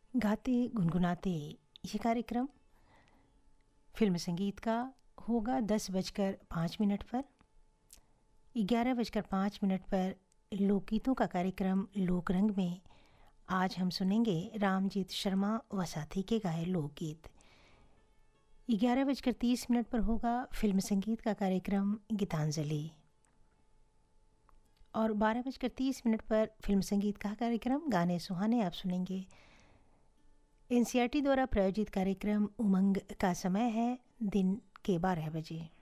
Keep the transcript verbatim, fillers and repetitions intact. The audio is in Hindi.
गाते गुनगुनाते ये कार्यक्रम फिल्म संगीत का होगा दस बजकर पाँच मिनट पर। ग्यारह बजकर पाँच मिनट पर लोकगीतों का कार्यक्रम लोकरंग में आज हम सुनेंगे रामजीत शर्मा व साथी के गाए लोकगीत। ग्यारह बजकर तीस मिनट पर होगा फिल्म संगीत का कार्यक्रम गीतांजलि और बारह बजकर तीस मिनट पर फिल्म संगीत का कार्यक्रम गाने सुहाने आप सुनेंगे। एनसीईआरटी द्वारा प्रायोजित कार्यक्रम उमंग का समय है दिन के बारह बजे।